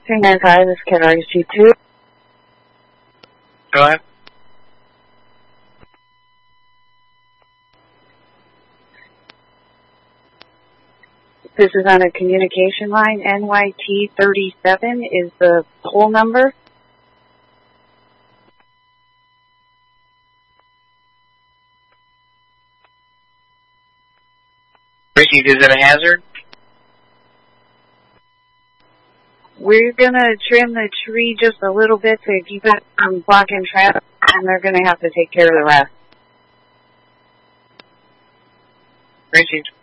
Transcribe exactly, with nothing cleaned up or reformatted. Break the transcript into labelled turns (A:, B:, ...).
A: three nine five, this is Cat R C two.
B: Go ahead.
A: This is on a communication line. N Y T thirty-seven is the pole number.
B: Ricky, is it a hazard?
A: We're going to trim the tree just a little bit to keep it from blocking traffic, and they're going to have to take care of the rest.
B: Ricky.